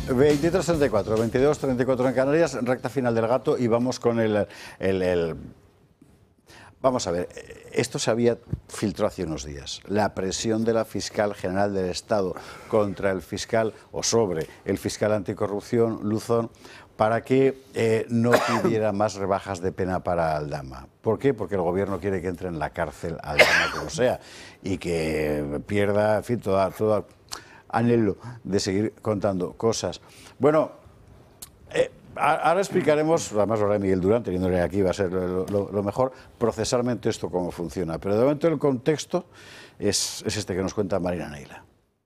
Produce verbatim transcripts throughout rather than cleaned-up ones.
veintitrés treinta y cuatro, veintidós treinta y cuatro en Canarias, recta final del gato y vamos con el, el, el... Vamos a ver, esto se había filtrado hace unos días. La presión de la fiscal general del Estado contra el fiscal o sobre el fiscal anticorrupción, Luzón, para que eh, no pidiera más rebajas de pena para Aldama. ¿Por qué? Porque el gobierno quiere que entre en la cárcel Aldama como sea y que pierda, en fin, toda, toda anhelo de seguir contando cosas. Bueno, eh, ahora explicaremos, además lo hará Miguel Durán, teniéndole aquí va a ser lo, lo, lo mejor, procesalmente esto cómo funciona. Pero de momento el contexto es, es este que nos cuenta Marina Neila.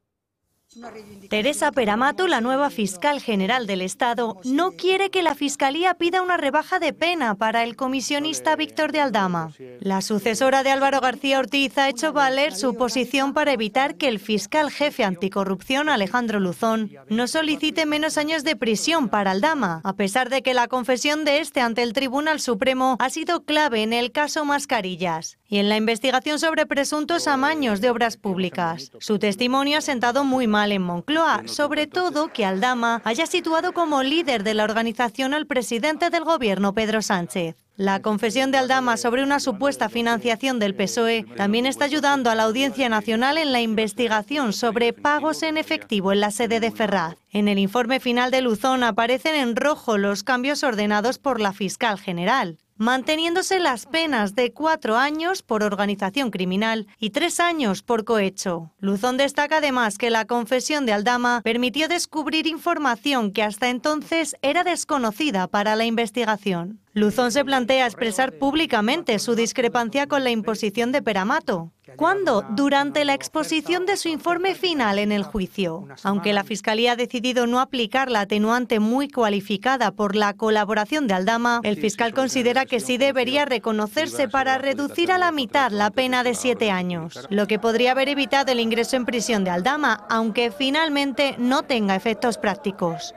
Teresa Peramato, la nueva fiscal general del Estado, no quiere que la Fiscalía pida una rebaja de pena para el comisionista Víctor de Aldama. La sucesora de Álvaro García Ortiz ha hecho valer su posición para evitar que el fiscal jefe anticorrupción, Alejandro Luzón, no solicite menos años de prisión para Aldama, a pesar de que la confesión de este ante el Tribunal Supremo ha sido clave en el caso Mascarillas y en la investigación sobre presuntos amaños de obras públicas. Su testimonio ha sentado muy mal en Moncloa, sobre todo que Aldama haya situado como líder de la organización al presidente del gobierno, Pedro Sánchez. La confesión de Aldama sobre una supuesta financiación del P S O E también está ayudando a la Audiencia Nacional en la investigación sobre pagos en efectivo en la sede de Ferraz. En el informe final de Luzón aparecen en rojo los cambios ordenados por la fiscal general, manteniéndose las penas de cuatro años por organización criminal y tres años por cohecho. Luzón destaca además que la confesión de Aldama permitió descubrir información que hasta entonces era desconocida para la investigación. Luzón se plantea expresar públicamente su discrepancia con la imposición de Peramato. ¿Cuándo? Durante la exposición de su informe final en el juicio. Aunque la Fiscalía ha decidido no aplicar la atenuante muy cualificada por la colaboración de Aldama, el fiscal considera que sí debería reconocerse para reducir a la mitad la pena de siete años, lo que podría haber evitado el ingreso en prisión de Aldama, aunque finalmente no tenga efectos prácticos.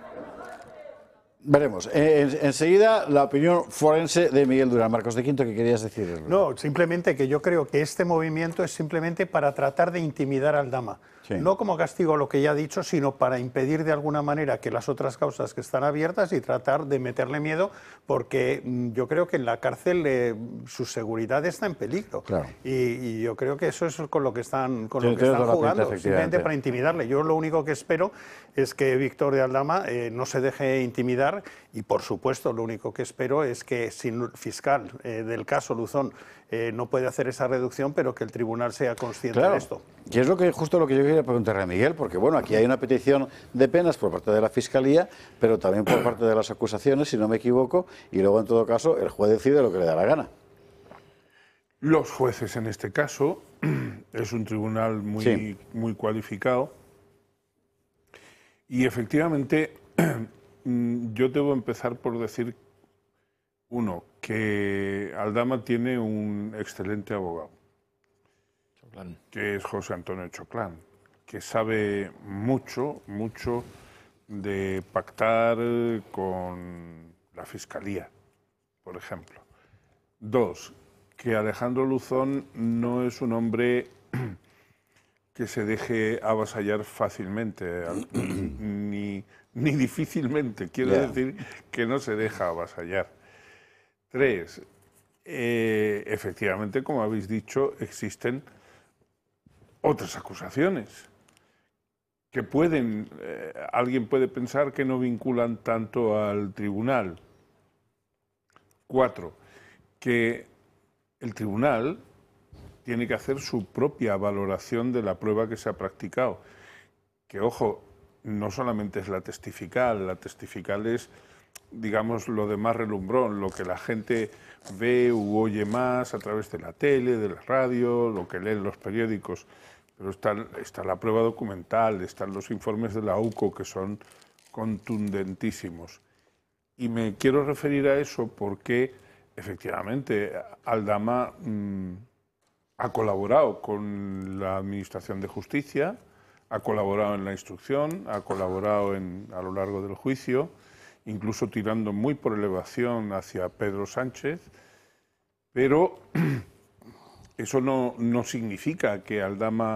Veremos. En, enseguida, la opinión forense de Miguel Durán. Marcos de Quinto, ¿qué querías decir? No, simplemente que yo creo que este movimiento es simplemente para tratar de intimidar a Aldama. Sí. No como castigo a lo que ya ha dicho, sino para impedir de alguna manera que las otras causas que están abiertas y tratar de meterle miedo, porque yo creo que en la cárcel eh, su seguridad está en peligro. Claro. Y, y yo creo que eso es con lo que están, con sí, lo que están jugando, pinta, simplemente para intimidarle. Yo lo único que espero es que Víctor de Aldama eh, no se deje intimidar y, por supuesto, lo único que espero es que si el fiscal eh, del caso Luzón eh, no puede hacer esa reducción, pero que el tribunal sea consciente claro. de esto. Y es lo que, justo lo que yo quería preguntarle a Miguel, porque bueno, aquí hay una petición de penas por parte de la Fiscalía, pero también por parte de las acusaciones, si no me equivoco, y luego en todo caso el juez decide lo que le da la gana. Los jueces en este caso, es un tribunal muy, sí. muy cualificado, y efectivamente yo debo empezar por decir, uno, que Aldama tiene un excelente abogado, Choclán, que es José Antonio Choclán, que sabe mucho, mucho de pactar con la Fiscalía, por ejemplo. Dos, que Alejandro Luzón no es un hombre que se deje avasallar fácilmente, ni, ni difícilmente, quiero yeah. decir que no se deja avasallar. Tres, eh, efectivamente, como habéis dicho, existen otras acusaciones que pueden, eh, alguien puede pensar que no vinculan tanto al tribunal. Cuatro, que el tribunal tiene que hacer su propia valoración de la prueba que se ha practicado. Que, ojo, no solamente es la testifical, la testifical es, digamos, lo de más relumbrón, lo que la gente ve u oye más a través de la tele, de la radio, lo que leen los periódicos. Pero está, está la prueba documental, están los informes de la U C O que son contundentísimos. Y me quiero referir a eso porque, efectivamente, Aldama mmm, ha colaborado con la Administración de Justicia, ha colaborado en la instrucción, ha colaborado en, a lo largo del juicio, incluso tirando muy por elevación hacia Pedro Sánchez, pero eso no, no significa que Aldama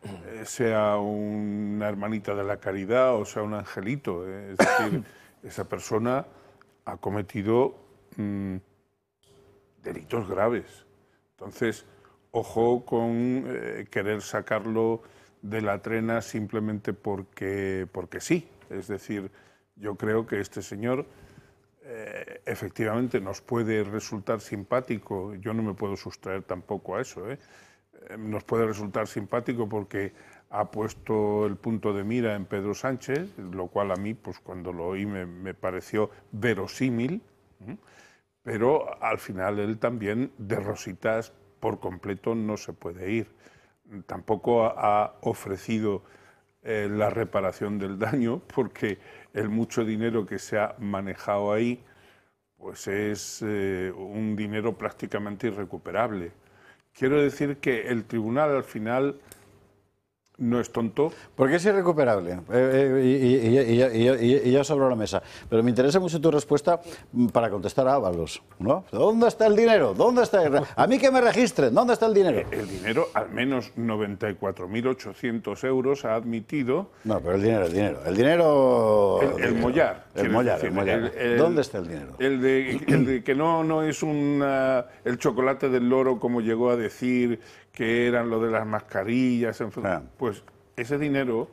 eh, sea una hermanita de la caridad o sea un angelito. ¿eh? Es decir, esa persona ha cometido mmm, delitos graves. Entonces, ojo con eh, querer sacarlo de la trena simplemente porque, porque sí. Es decir, yo creo que este señor eh, efectivamente nos puede resultar simpático, yo no me puedo sustraer tampoco a eso, ¿eh? Eh, nos puede resultar simpático porque ha puesto el punto de mira en Pedro Sánchez, lo cual a mí, pues cuando lo oí me, me pareció verosímil, ¿eh? Pero al final él también de rositas por completo no se puede ir. Tampoco ha ofrecido eh, la reparación del daño, porque el mucho dinero que se ha manejado ahí pues es eh, un dinero prácticamente irrecuperable. Quiero decir que el tribunal al final no es tonto. Porque es irrecuperable, eh, eh, y, y, y, y, y ya sobre la mesa. Pero me interesa mucho tu respuesta para contestar a Ábalos, ¿no? ¿Dónde está el dinero? ¿Dónde está el... A mí que me registren, ¿dónde está el dinero? El, el dinero, al menos noventa y cuatro mil ochocientos euros ha admitido... No, pero el dinero, el dinero. El dinero... El, el mollar. El mollar, decir, el mollar. El, el, ¿Dónde está el dinero? El de, el de que no, no es una, el chocolate del loro, como llegó a decir, que eran lo de las mascarillas, en fin, ah. Pues ese dinero,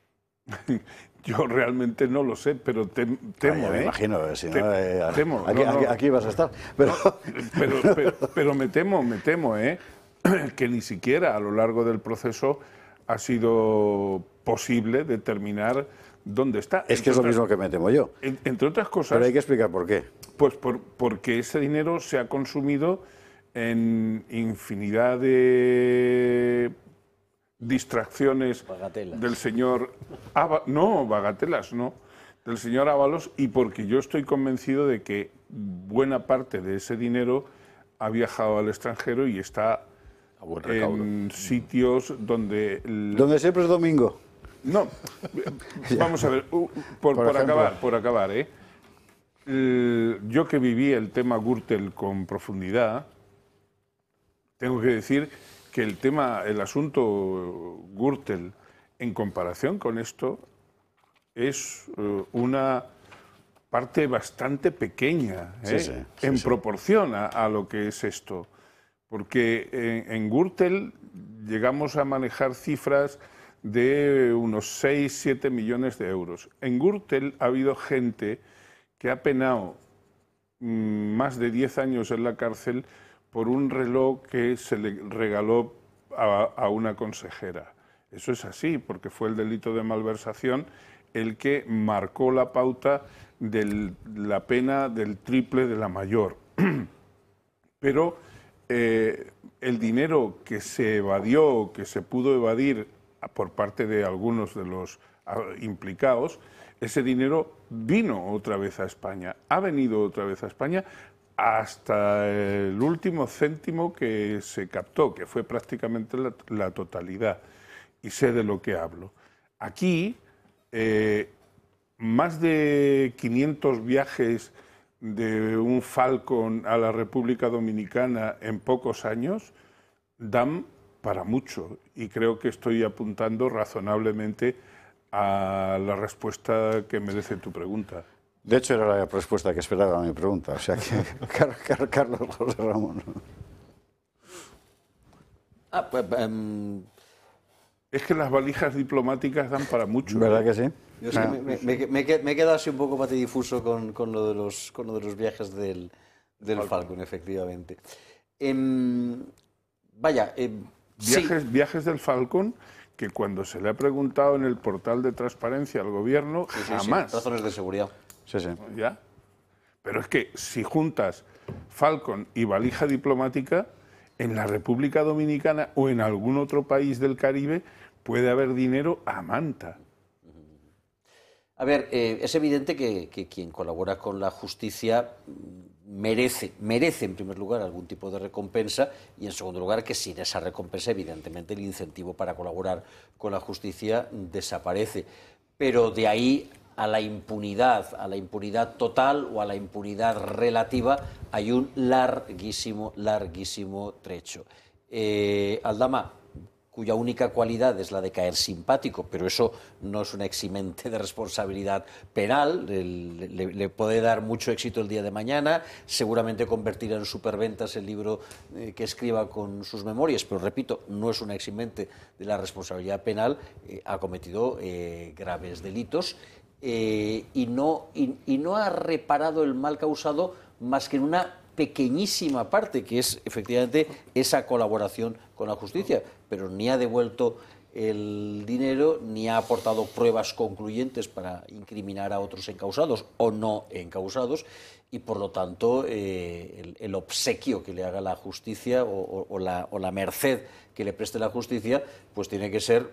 yo realmente no lo sé, pero tem, temo, Ay, me ¿eh? imagino, si Te, no, eh, temo, aquí, no, no, aquí, aquí vas a estar. Pero... No, pero, pero, pero me temo, me temo, ¿eh? que ni siquiera a lo largo del proceso ha sido posible determinar dónde está. Es que es lo mismo que me temo yo. En, entre otras cosas... Pero hay que explicar por qué. Pues por, porque ese dinero se ha consumido en infinidad de distracciones bagatelas. del señor... Aba, no, bagatelas, no. Del señor Ábalos, y porque yo estoy convencido de que buena parte de ese dinero ha viajado al extranjero y está en sitios donde... El... Donde siempre es domingo. No, vamos a ver, por, por, por acabar, por acabar, ¿eh? El, yo que viví el tema Gürtel con profundidad, tengo que decir que el tema, el asunto Gürtel, en comparación con esto, es uh, una parte bastante pequeña, ¿eh? sí, sí, sí, en sí. proporción a, a lo que es esto. Porque en, en Gürtel llegamos a manejar cifras de unos seis, siete millones de euros. En Gürtel ha habido gente que ha penado mmm, más de diez años en la cárcel por un reloj que se le regaló a, a una consejera. Eso es así, porque fue el delito de malversación el que marcó la pauta de la pena del triple de la mayor. Pero eh, el dinero que se evadió, que se pudo evadir por parte de algunos de los implicados, ese dinero vino otra vez a España, ha venido otra vez a España hasta el último céntimo que se captó, que fue prácticamente la, la totalidad, y sé de lo que hablo. Aquí, eh, más de quinientos viajes de un Falcon a la República Dominicana en pocos años dan para mucho, y creo que estoy apuntando razonablemente a la respuesta que merece tu pregunta. De hecho, era la respuesta que esperaba a mi pregunta, o sea que Carlos José Ramón. Ah, pues, um... Es que las valijas diplomáticas dan para mucho. ¿Verdad que sí? Yo es que me, me, me, me he quedado así un poco patidifuso con, con, lo de los, con lo de los viajes del, del Falcon. Falcon, efectivamente. Eh, vaya... Eh, Viajes, sí. viajes del Falcon, que cuando se le ha preguntado en el portal de transparencia al gobierno, sí, sí, jamás. Sí. Razones de seguridad. Sí, sí. ¿Ya? Pero es que si juntas Falcon y valija diplomática, en la República Dominicana o en algún otro país del Caribe puede haber dinero a manta. A ver, eh, es evidente que, que quien colabora con la justicia merece, merece en primer lugar algún tipo de recompensa, y en segundo lugar que sin esa recompensa evidentemente el incentivo para colaborar con la justicia desaparece. Pero de ahí a la impunidad, a la impunidad total o a la impunidad relativa hay un larguísimo, larguísimo trecho. Eh, Aldama, cuya única cualidad es la de caer simpático, pero eso no es un eximente de responsabilidad penal, le, le, le puede dar mucho éxito el día de mañana, seguramente convertirá en superventas el libro eh, que escriba con sus memorias, pero repito, no es un eximente de la responsabilidad penal, eh, ha cometido eh, graves delitos eh, y, no, y, y no ha reparado el mal causado más que en una pequeñísima parte, que es efectivamente esa colaboración con la justicia, pero ni ha devuelto el dinero, ni ha aportado pruebas concluyentes para incriminar a otros encausados o no encausados, y por lo tanto eh, el, el obsequio que le haga la justicia o, o, o, la, o la merced que le preste la justicia, pues tiene que ser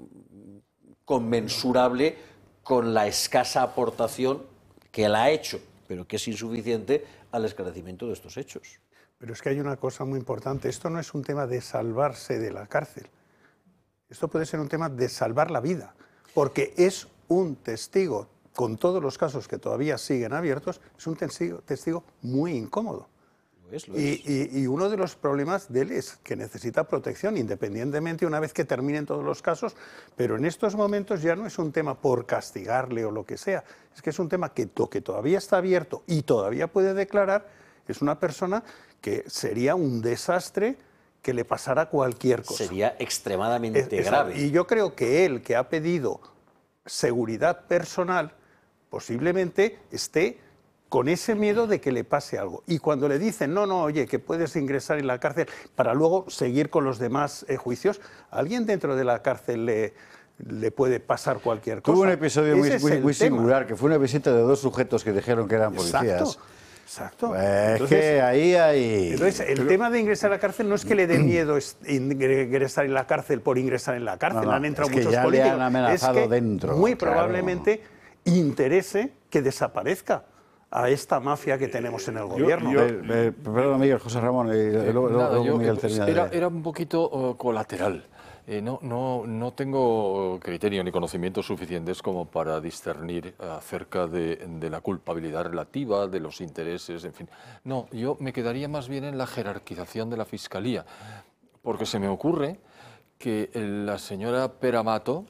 conmensurable con la escasa aportación que la ha hecho, pero que es insuficiente al esclarecimiento de estos hechos. Pero es que hay una cosa muy importante, esto no es un tema de salvarse de la cárcel, esto puede ser un tema de salvar la vida, porque es un testigo, con todos los casos que todavía siguen abiertos, es un testigo, testigo muy incómodo. Lo es, lo es. Y, y, y uno de los problemas de él es que necesita protección, independientemente una vez que terminen todos los casos, pero en estos momentos ya no es un tema por castigarle o lo que sea, es que es un tema que, que todavía está abierto y todavía puede declarar, es una persona que sería un desastre que le pasara cualquier cosa. Sería extremadamente es, grave. Y yo creo que él, que ha pedido seguridad personal, posiblemente esté con ese miedo de que le pase algo. Y cuando le dicen, no, no, oye, que puedes ingresar en la cárcel para luego seguir con los demás eh, juicios, ¿a alguien dentro de la cárcel le, le puede pasar cualquier cosa? Tuvo un episodio muy, muy, muy singular, que fue una visita de dos sujetos que dijeron que eran policías. Exacto. Exacto. Es entonces, que ahí hay... Entonces, el Pero... tema de ingresar a la cárcel no es que le dé miedo ingresar en la cárcel por ingresar en la cárcel. No, no, han entrado es que muchos ya políticos. Le han amenazado es que dentro. Muy claro. probablemente interese que desaparezca a esta mafia que tenemos en el gobierno. Yo, yo, eh, perdón, Miguel, José Ramón, y eh, luego, nada, luego yo, Miguel pues, era, era un poquito uh, colateral. Eh, no, no, no tengo criterio ni conocimientos suficientes como para discernir acerca de, de la culpabilidad relativa, de los intereses, en fin. No, yo me quedaría más bien en la jerarquización de la Fiscalía, porque se me ocurre que la señora Peramato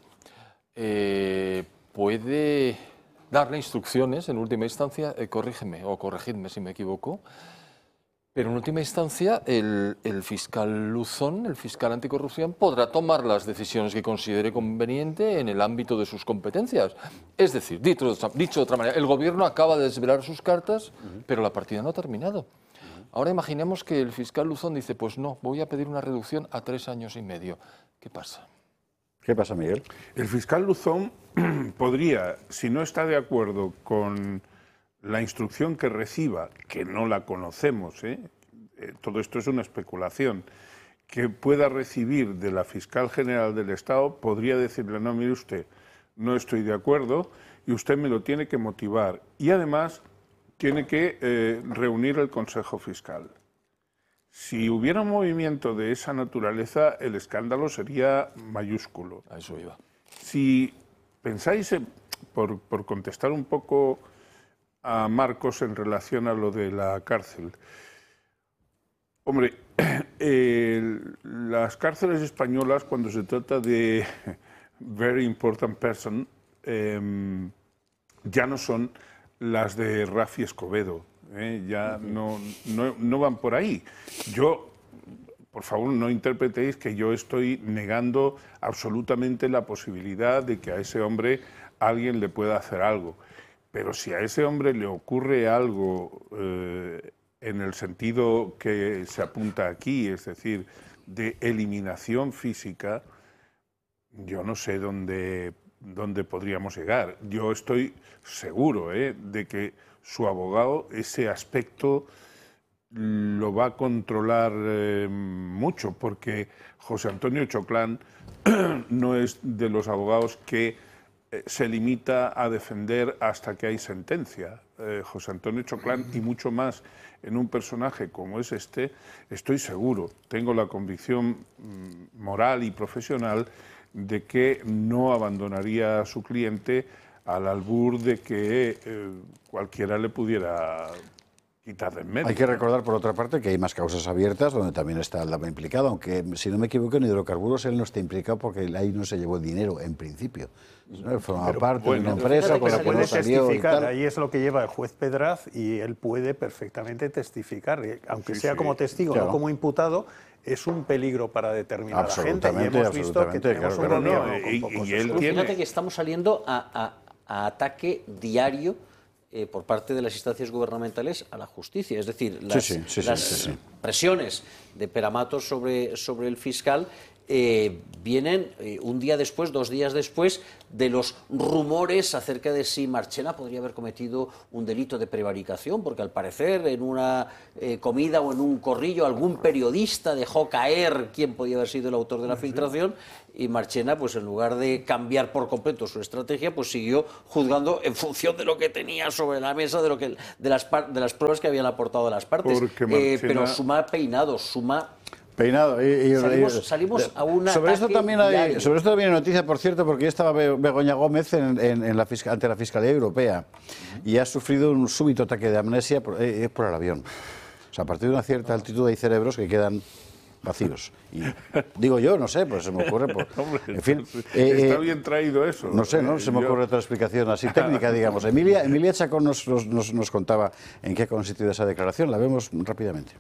eh, puede darle instrucciones, en última instancia, eh, corrígeme o corregidme si me equivoco, pero en última instancia el, el fiscal Luzón, el fiscal anticorrupción, podrá tomar las decisiones que considere conveniente en el ámbito de sus competencias. Es decir, dicho, dicho de otra manera, el gobierno acaba de desvelar sus cartas, uh-huh. pero la partida no ha terminado. Uh-huh. Ahora imaginemos que el fiscal Luzón dice, pues no, voy a pedir una reducción a tres años y medio. ¿Qué pasa? ¿Qué pasa, Miguel? El fiscal Luzón podría, si no está de acuerdo con la instrucción que reciba, que no la conocemos, ¿eh? Eh, todo esto es una especulación, que pueda recibir de la fiscal general del Estado, podría decirle, no, mire usted, no estoy de acuerdo y usted me lo tiene que motivar. Y además tiene que eh, reunir el Consejo Fiscal. Si hubiera un movimiento de esa naturaleza, el escándalo sería mayúsculo. A eso iba. Si pensáis, eh, por, por contestar un poco a Marcos en relación a lo de la cárcel. Hombre, eh, las cárceles españolas, cuando se trata de very important person, eh, ya no son las de Rafi Escobedo, eh, ya no, no, no van por ahí. Yo, por favor, no interpretéis que yo estoy negando absolutamente la posibilidad de que a ese hombre alguien le pueda hacer algo. Pero si a ese hombre le ocurre algo eh, en el sentido que se apunta aquí, es decir, de eliminación física, yo no sé dónde, dónde podríamos llegar. Yo estoy seguro eh, de que su abogado ese aspecto lo va a controlar eh, mucho, porque José Antonio Choclán no es de los abogados que se limita a defender hasta que hay sentencia. Eh, José Antonio Choclán, y mucho más en un personaje como es este, estoy seguro, tengo la convicción mm, moral y profesional de que no abandonaría a su cliente al albur de que eh, cualquiera le pudiera quitar de en medio. Hay que recordar, por otra parte, que hay más causas abiertas donde también está Aldama implicado, aunque, si no me equivoco, en hidrocarburos él no está implicado porque ahí no se llevó el dinero, en principio. ¿No? Formaba Pero, parte bueno, de una empresa Pero con la que puede no salió y testificar, tal. ahí es lo que lleva el juez Pedraz y él puede perfectamente testificar, aunque Sí, sea sí, como testigo, claro. no como imputado, es un peligro para determinada gente y Absolutamente, hemos visto que absolutamente, tenemos claro, un claro. gobierno No, con y- pocos y él escrúpulos. tiene- Fíjate que estamos saliendo a, a- a ataque diario eh, por parte de las instancias gubernamentales a la justicia. Es decir, las, sí, sí, sí, las sí, sí. presiones de Pera-Matos sobre, sobre el fiscal eh, vienen eh, un día después, dos días después, de los rumores acerca de si Marchena podría haber cometido un delito de prevaricación, porque al parecer en una eh, comida o en un corrillo algún periodista dejó caer quién podía haber sido el autor de la filtración, y Marchena, pues en lugar de cambiar por completo su estrategia, pues siguió juzgando en función de lo que tenía sobre la mesa, de lo que de las, par- de las pruebas que habían aportado las partes. Porque Eh, Marchena- pero suma peinados, suma... Peinado. Y, y- Salimos- y- salimos a un sobre esto ataque también hay, diario. sobre esto también hay noticia, por cierto, porque ya estaba Be- Begoña Gómez en, en- en la fisca- ante la Fiscalía Europea y ha sufrido un súbito ataque de amnesia por, eh, eh, por el avión. O sea, a partir de una cierta altitud hay cerebros que quedan vacíos. Y digo yo, no sé, pues se me ocurre. Por, Hombre, en fin, está eh, eh, bien traído eso. no sé, no se me Yo- ocurre otra explicación así técnica, digamos. Emilia, Emilia Chacón nos, nos, nos- nos contaba en qué ha consistido esa declaración. La vemos rápidamente.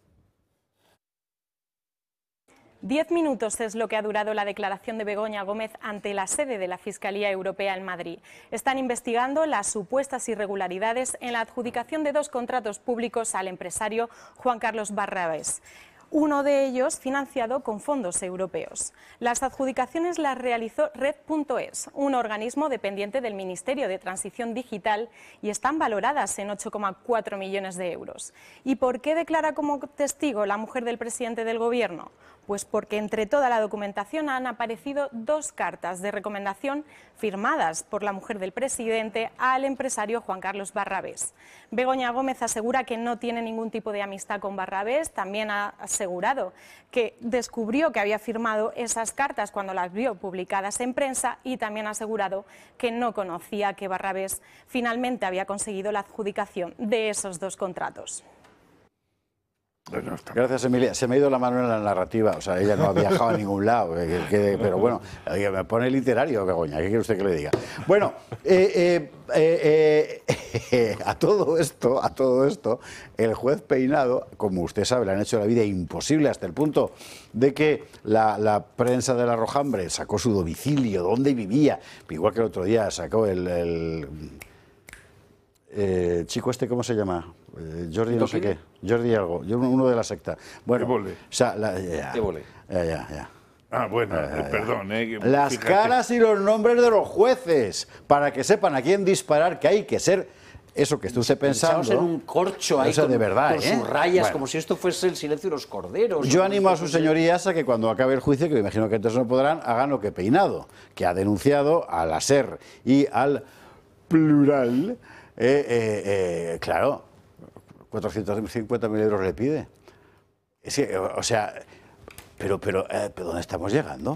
Diez minutos es lo que ha durado la declaración de Begoña Gómez ante la sede de la Fiscalía Europea en Madrid. Están investigando las supuestas irregularidades en la adjudicación de dos contratos públicos al empresario Juan Carlos Barrabés, uno de ellos financiado con fondos europeos. Las adjudicaciones las realizó Red punto es, un organismo dependiente del Ministerio de Transición Digital, y están valoradas en ocho coma cuatro millones de euros. ¿Y por qué declara como testigo la mujer del presidente del Gobierno? Pues porque entre toda la documentación han aparecido dos cartas de recomendación firmadas por la mujer del presidente al empresario Juan Carlos Barrabés. Begoña Gómez asegura que no tiene ningún tipo de amistad con Barrabés. También ha asegurado que descubrió que había firmado esas cartas cuando las vio publicadas en prensa, y también ha asegurado que no conocía que Barrabés finalmente había conseguido la adjudicación de esos dos contratos. Bueno, está- Gracias, Emilia. Se me ha ido la mano en la narrativa. O sea, ella no ha viajado a ningún lado. que- que- pero bueno, oye, me pone literario, Begoña. ¿Qué quiere usted que le diga? Bueno, eh, eh, eh, eh, a todo esto, a todo esto, el juez Peinado, como usted sabe, le han hecho la vida imposible hasta el punto de que la, la prensa de la Rojambre sacó su domicilio, dónde vivía. Igual que el otro día sacó el... el eh, chico este, ¿cómo se llama? Eh, Jordi no sé qué. Jordi algo. Yo, uno de la secta. Bueno, Évole. o sea, la- ya, Évole. ya, ya, ya. Ah, bueno, eh, perdón. Eh, que- Las fíjate. caras y los nombres de los jueces, para que sepan a quién disparar, que hay que ser eso que estuve pensando. Pensaos en un corcho ahí O sea, con, de verdad, con ¿eh? sus rayas, Bueno. como si esto fuese el silencio de los corderos. Yo o como animo si a esto sus fuese- señorías a que cuando acabe el juicio, que me imagino que entonces no podrán, hagan lo que Peinado, que ha denunciado a la SER y al plural. Eh, eh, eh, claro, cuatrocientos cincuenta mil euros le pide. Es que, o sea, pero, pero, eh, ¿pero ¿dónde estamos llegando?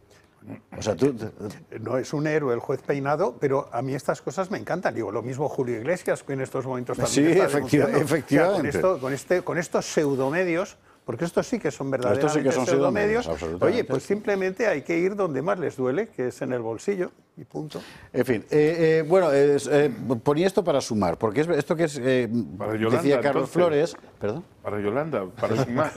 O sea, tú... No es un héroe el juez Peinado, pero a mí estas cosas me encantan. Digo, lo mismo Julio Iglesias, que en estos momentos también Sí, está efectiva- denunciando. efectivamente. O sea, con, esto, con, este, con estos pseudomedios, porque estos sí que son verdaderamente Estos sí que son pseudomedios, pseudomedios, absolutamente. oye, pues simplemente hay que ir donde más les duele, que es en el bolsillo, y punto. En fin, eh, eh, bueno, es, eh, ponía esto para sumar, porque es, esto que es, eh, Para Yolanda, decía Carlos entonces. Flores, perdón, Para Yolanda, para sumar.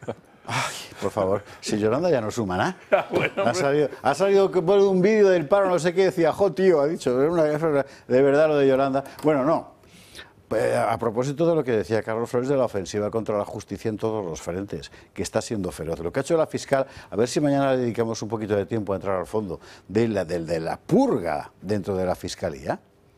por favor, si Yolanda ya no suma nada. Ah, bueno, ha hombre. salido, ha salido que pone un vídeo del paro, no sé qué, decía, jo, tío, ha dicho, era una, de verdad lo de Yolanda. Bueno, no. Eh, A propósito de lo que decía Carlos Flores de la ofensiva contra la justicia en todos los frentes, que está siendo feroz. Lo que ha hecho la fiscal, a ver si mañana le dedicamos un poquito de tiempo a entrar al fondo de la, de, de la purga dentro de la fiscalía.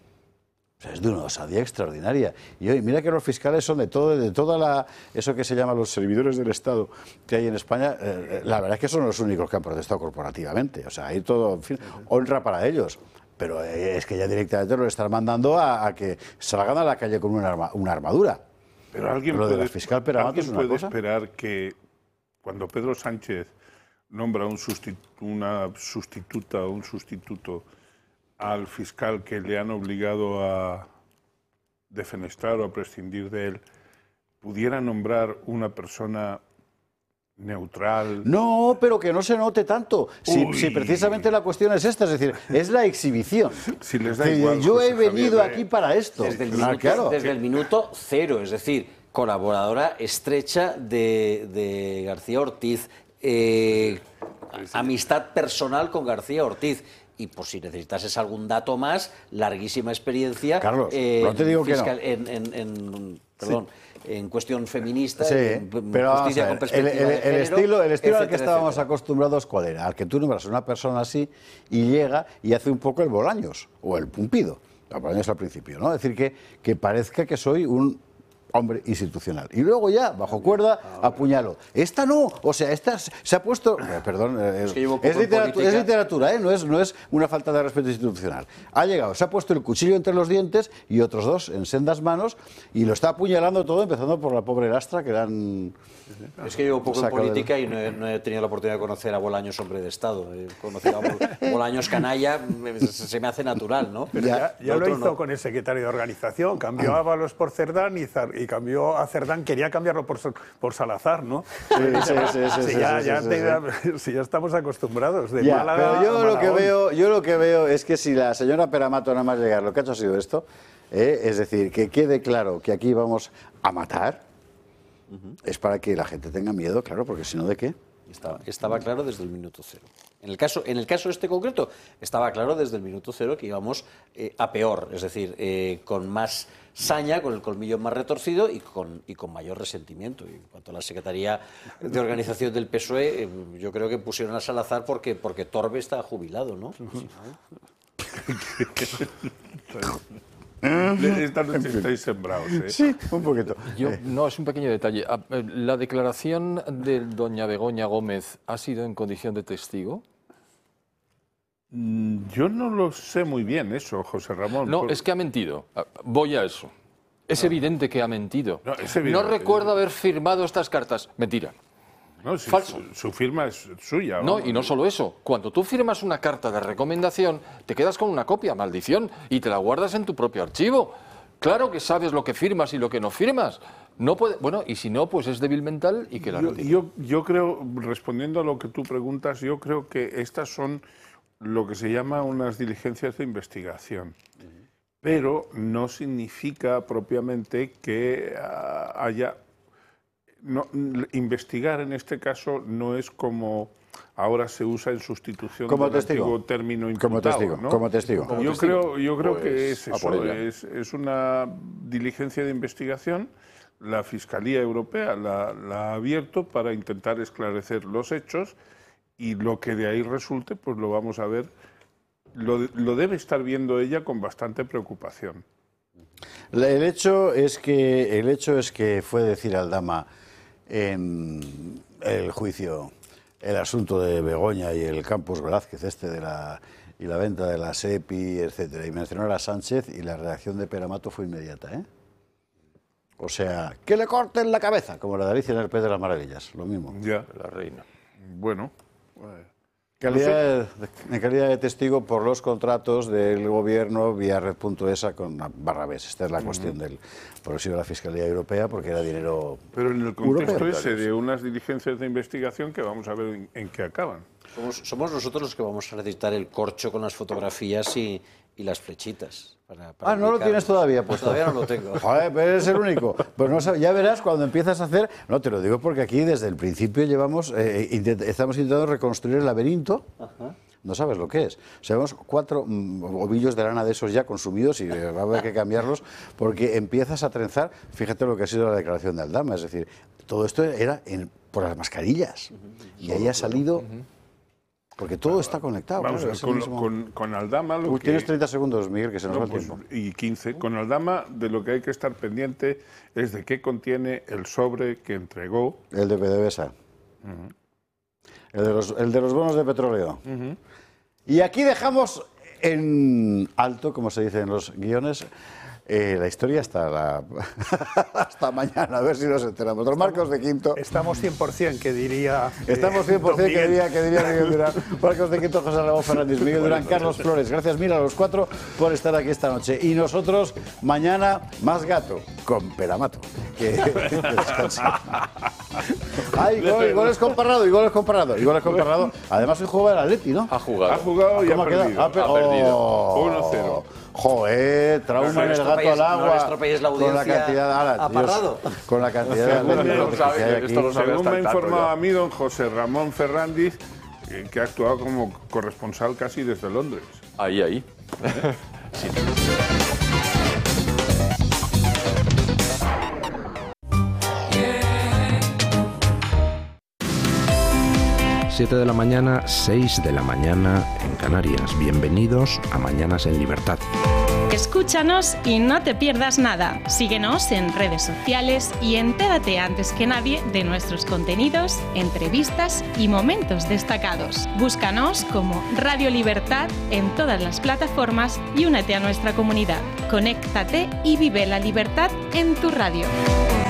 O sea, es de una osadía extraordinaria. Y hoy, mira que los fiscales son de todo, de toda la, eso que se llama los servidores del Estado que hay en España. Eh, la verdad es que son los únicos que han protestado corporativamente. O sea, hay todo, en fin, honra para ellos. Pero eh, es que ya directamente los están mandando a, a que salgan a la calle con una, arma, una armadura. Pero alguien Lo de puede, la fiscal Pera-Matos ¿alguien es una puede cosa. esperar que cuando Pedro Sánchez nombra un sustitu- una sustituta o un sustituto al fiscal que le han obligado a defenestrar o a prescindir de él, pudiera nombrar una persona neutral. No, pero que no se note tanto. Si, si precisamente la cuestión es esta, es decir, es la exhibición. Si les da Sí, igual, yo José he venido Javier, aquí para esto. Desde el, Ah, minuto, claro. desde el minuto cero, es decir, colaboradora estrecha de, de García Ortiz, eh, amistad personal con García Ortiz. Y por si necesitases algún dato más, larguísima experiencia. Carlos, eh, no te digo que no. en, en, en, perdón, sí. en cuestión feminista, Sí, en pero vamos justicia a con ver, el, perspectiva el- de el género, estilo, el estilo al que etcétera, estábamos etcétera. acostumbrados, ¿cuál era? Al que tú nombras a una persona así y llega y hace un poco el Bolaños o el Pumpido. El Bolaños al principio, ¿no? Es decir, que, que parezca que soy un hombre institucional. Y luego ya, bajo cuerda, apuñalo. Esta no, o sea, esta se ha puesto... eh, perdón, eh, Es que llevo poco es, en literatura, política. es literatura, ¿eh? No es, no es una falta de respeto institucional. Ha llegado, se ha puesto el cuchillo entre los dientes y otros dos en sendas manos y lo está apuñalando todo, empezando por la pobre Lastra, que eran... Es que llevo poco en Saca del- política y no he, no he tenido la oportunidad de conocer a Bolaños hombre de Estado. He conocido a Bol- Bolaños canalla, me- se se me hace natural, ¿no? Pero ya, ya Lo lo otro hizo no. con el secretario de organización, cambió a Ábalos por Cerdán y, Zar- y cambió a Cerdán, quería cambiarlo por, Sol- por Salazar, ¿no? Sí, sí, sí, sí, Si sí, ya, sí, ya sí, te- si ya estamos acostumbrados de Ya, Málaga pero yo a lo que Malagón. veo, yo lo que veo es que si la señora Peramato nada más llegar, lo que ha hecho ha sido esto, eh, es decir, que quede claro que aquí vamos a matar, es para que la gente tenga miedo, claro, porque si no, ¿de qué? Estaba, estaba claro desde el minuto cero. En el caso, en el caso este concreto, estaba claro desde el minuto cero que íbamos eh, a peor, es decir, eh, con más saña, con el colmillo más retorcido y con, y con mayor resentimiento. Y en cuanto a la Secretaría de Organización del P S O E, eh, yo creo que pusieron a Salazar porque, porque Torbe está jubilado, ¿no? Esta noche estáis sembrados, ¿eh? Sí, un poquito. Yo, no, es un pequeño detalle. Ah, eh, ¿La declaración de doña Begoña Gómez ha sido en condición de testigo? Mm, Yo no lo sé muy bien eso, José Ramón. No, por- es que ha mentido. Ah, Voy a eso. Es evidente que ha mentido. No, es evidente. No recuerdo haber firmado estas cartas. Mentira. No, si falso. Su, su firma es suya. No, vamos. y no solo eso. Cuando tú firmas una carta de recomendación, te quedas con una copia, maldición, y te la guardas en tu propio archivo. Claro que sabes lo que firmas y lo que no firmas. No puede, bueno, y si no, pues es débil mental y que la Yo, retire. yo, yo creo, respondiendo a lo que tú preguntas, yo creo que estas son lo que se llama unas diligencias de investigación. Pero no significa propiamente que ah, haya... No, n- investigar en este caso no es como ahora se usa en sustitución Como del testigo. antiguo término Como imputado, testigo, ¿no? como testigo. Como yo testigo. creo, yo creo que Pues, es a por eso, ella. es, es una diligencia de investigación. La Fiscalía Europea la, la ha abierto para intentar esclarecer los hechos y lo que de ahí resulte, pues lo vamos a ver. Lo, lo debe estar viendo ella con bastante preocupación. La- El hecho es que el hecho es que fue decir Aldama en el juicio el asunto de Begoña y el Campus Velázquez este de la y la venta de la SEPI, etcétera, y mencionó a Sánchez y la reacción de Peramato fue inmediata, ¿eh? O sea, que le corten la cabeza, como la de Alicia en el País de las Maravillas, lo mismo. Ya, La reina. bueno. pues, Calidad de, en calidad de testigo por los contratos del gobierno vía red punto esa con Barrabés. Esta es la cuestión del por eso de la Fiscalía Europea, porque era dinero Pero en el contexto europeo. ese de unas diligencias de investigación que vamos a ver en, en qué acaban. Somos, somos nosotros los que vamos a necesitar el corcho con las fotografías y, y las flechitas. Para, para Ah, ¿no lo ubicarnos. tienes todavía puesto? Todavía no lo tengo. Joder, pero eres el único. Pues no sab- ya verás cuando empiezas a hacer... No, te lo digo porque aquí desde el principio llevamos... eh, intent- estamos intentando reconstruir el laberinto. No sabes lo que es. O sea, vemos cuatro mm, ovillos de lana de esos ya consumidos y va a haber que cambiarlos porque empiezas a trenzar... Fíjate lo que ha sido la declaración de Aldama. Es decir, todo esto era en- por las mascarillas. Y ahí ha salido... Porque todo está conectado. Vamos claro, a ver, es el con, mismo- con- con Aldama lo Uy, que... tienes treinta segundos, Miguel, que se nos No, va el pues, tiempo. y quince. Con Aldama de lo que hay que estar pendiente es de qué contiene el sobre que entregó. El de PDVSA. el, de los, el de los bonos de petróleo. Y aquí dejamos en alto, como se dice en los guiones. Eh, la historia hasta, la... hasta mañana, a ver si nos enteramos. Don Marcos de Quinto. Estamos cien por cien, que diría... Eh, Estamos cien por cien, que diría, que diría Miguel Durán. Marcos de Quinto, José Ramón Fernández, Miguel Durán, Carlos Flores. Gracias mil a los cuatro por estar aquí esta noche. Y nosotros, mañana, más gato, con Peramato. Que descanse. Ay, gol, goles con Parrado, y goles con Parrado, y goles con Parrado. Además, hoy juega el Atleti, ¿no? Ha jugado. Ha jugado y ha perdido. Ha, per ha perdido. Oh, uno cero. Joder, trauma No, no en el les gato al agua. no les tropelléis la con la audiencia cantidad de ala, a Parrado. Dios, con la cantidad de Según ala, me- que sabe, hay aquí. esto lo sabe. Según hasta me ha el tato informado ya. a mí don José Ramón Fernández, eh, que ha actuado como corresponsal casi desde Londres. Ahí, ahí. Sí. siete de la mañana, seis de la mañana en Canarias. Bienvenidos a Mañanas en Libertad. Escúchanos y no te pierdas nada. Síguenos en redes sociales y entérate antes que nadie de nuestros contenidos, entrevistas y momentos destacados. Búscanos como Radio Libertad en todas las plataformas y únete a nuestra comunidad. Conéctate y vive la libertad en tu radio.